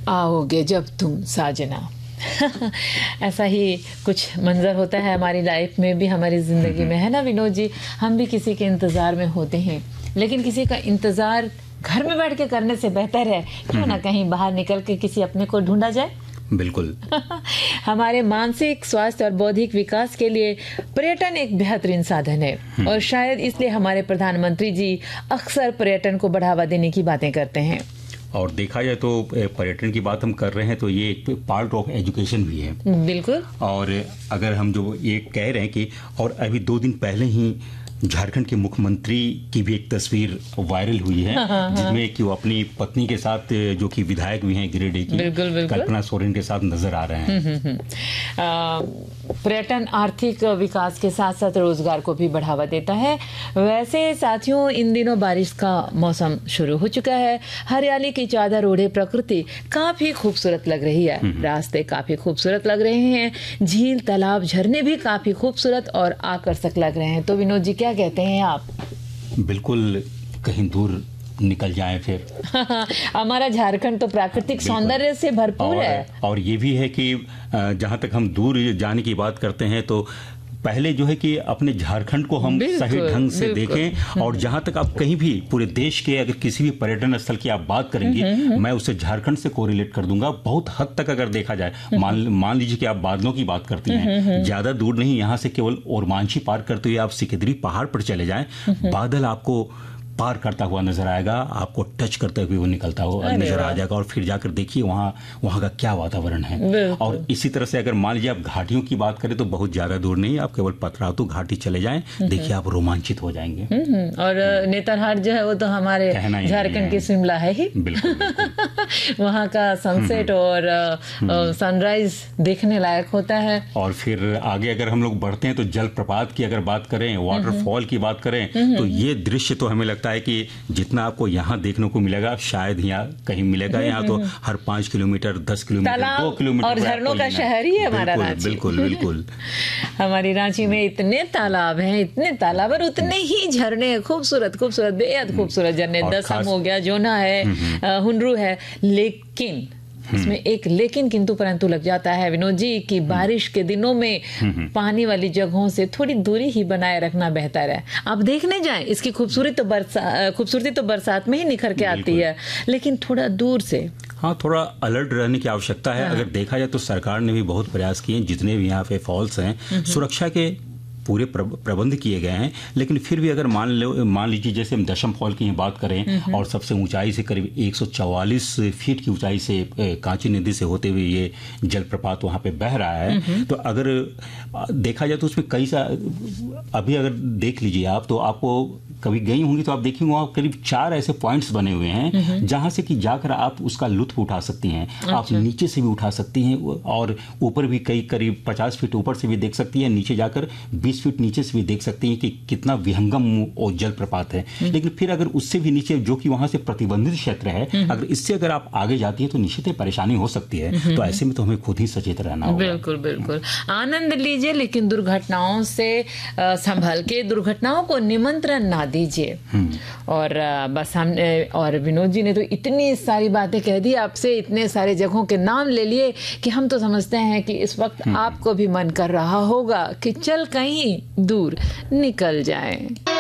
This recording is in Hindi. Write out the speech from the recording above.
आओगे जब तुम साजना। ऐसा ही कुछ मंजर होता है हमारी लाइफ में भी, हमारी ज़िंदगी में, है ना विनोद जी। हम भी किसी के इंतज़ार में होते हैं, लेकिन किसी का इंतज़ार घर में बैठ के करने से बेहतर है क्यों ना कहीं बाहर निकल के किसी अपने को ढूंढा जाए। बिल्कुल। हमारे मानसिक स्वास्थ्य और बौद्धिक विकास के लिए पर्यटन एक बेहतरीन साधन है और शायद इसलिए हमारे प्रधानमंत्री जी अक्सर पर्यटन को बढ़ावा देने की बातें करते हैं। और देखा जाए तो पर्यटन की बात हम कर रहे हैं तो ये एक पार्ट ऑफ एजुकेशन भी है। बिल्कुल। और अगर हम जो ये कह रहे हैं कि और अभी 2 दिन पहले ही झारखंड के मुख्यमंत्री की भी एक तस्वीर वायरल हुई है, जिसमें कि वो अपनी पत्नी के साथ, जो कि विधायक भी हैं गिरिडीह की, कल्पना सोरेन के साथ नजर आ रहे हैं। पर्यटन आर्थिक विकास के साथ साथ रोजगार को भी बढ़ावा देता है। वैसे साथियों, इन दिनों बारिश का मौसम शुरू हो चुका है। हरियाली की चादर ओढ़े प्रकृति काफी खूबसूरत लग रही है, रास्ते काफी खूबसूरत लग रहे हैं, झील तालाब झरने भी काफी खूबसूरत और आकर्षक लग रहे हैं। तो विनोद जी क्या कहते हैं आप? बिल्कुल, कहीं दूर निकल जाएं फिर। हमारा झारखंड तो प्राकृतिक सौंदर्य से भरपूर है। और ये भी है कि जहां तक हम दूर जाने की बात करते हैं तो पहले जो है कि अपने झारखंड को हम सही ढंग से देखें। और जहां तक आप कहीं भी पूरे देश के अगर किसी भी पर्यटन स्थल की आप बात करेंगे, मैं उसे झारखंड से कोरिलेट कर दूंगा बहुत हद तक। अगर देखा जाए, मान लीजिए कि आप बादलों की बात करती हैं, ज्यादा दूर नहीं, यहाँ से केवल ओरमांझी पार करते हुए आप सिकिदरी पहाड़ पर चले जाएं, बादल आपको पार करता हुआ नजर आएगा, आपको टच करते हुए वो निकलता हुआ नजर आ जाएगा। और फिर जाकर देखिए वहाँ का क्या वातावरण है। और इसी तरह से अगर मान लीजिए आप घाटियों की बात करें तो बहुत ज्यादा दूर नहीं, आप केवल पतरातू घाटी चले जाएं, देखिए आप रोमांचित हो जाएंगे। और नेतरहाट जो है वो तो हमारे झारखंड की शिमला है ही। बिल्कुल। वहाँ का सनसेट और सनराइज देखने लायक होता है। और फिर आगे अगर हम लोग बढ़ते हैं तो जलप्रपात की अगर बात करें, वाटरफॉल की बात करें, तो ये दृश्य तो हमें लगता है कि जितना आपको यहाँ देखने को मिलेगा शायद यहाँ कहीं मिलेगा। यहाँ तो हर 5 किलोमीटर, 10 किलोमीटर, 2 किलोमीटर और झरनों का शहर ही है हमारा रांची। बिल्कुल बिल्कुल। हमारी रांची में इतने तालाब हैं, इतने तालाब और उतने ही झरने, खूबसूरत खूबसूरत, बेहद खूबसूरत झरने। दसम हो गया, जोना है, हुनरू है। लेकिन इसमें एक लेकिन किंतु परंतु लग जाता है विनोद जी कि बारिश के दिनों में पानी वाली जगहों से थोड़ी दूरी ही बनाए रखना बेहतर है। आप देखने जाएं, इसकी खूबसूरती तो बरसात में ही निखर के आती है, लेकिन थोड़ा दूर से। हाँ, थोड़ा अलर्ट रहने की आवश्यकता है। अगर देखा जाए तो सरकार ने भी बहुत प्रयास किए हैं, जितने भी यहाँ पे फॉल्स हैं सुरक्षा के पूरे प्रबंध किए गए हैं। लेकिन फिर भी अगर मान लीजिए जैसे हम दशम फॉल की बात करें और सबसे ऊंचाई से करीब 144 फीट की ऊंचाई से कांची नदी से होते हुए ये जलप्रपात वहां पे बह रहा है, तो अगर देखा जाए तो उसमें कई अभी अगर देख लीजिए आप, तो आपको कभी गई होंगी तो आप देखेंगे वहाँ करीब 4 ऐसे पॉइंट्स बने हुए हैं जहां से कि जाकर आप उसका लुत्फ उठा सकती हैं। आप नीचे से भी उठा सकती हैं और ऊपर भी करीब 50 फीट ऊपर से भी देख सकती हैं, नीचे जाकर 20 फीट नीचे से भी देख सकती हैं कि कितना विहंगम और जलप्रपात है। लेकिन फिर अगर उससे भी नीचे, जो कि वहां से प्रतिबंधित क्षेत्र है, अगर इससे अगर आप आगे जाती है तो निश्चित परेशानी हो सकती है। तो ऐसे में तो हमें खुद ही सचेत रहना होगा। बिल्कुल बिल्कुल। आनंद लीजिए, लेकिन दुर्घटनाओं से संभल के, दुर्घटनाओं को निमंत्रण ना दीजिए। और बस हमने, और विनोद जी ने तो इतनी सारी बातें कह दी आपसे, इतने सारे जगहों के नाम ले लिए कि हम तो समझते हैं कि इस वक्त आपको भी मन कर रहा होगा कि चल कहीं दूर निकल जाएं।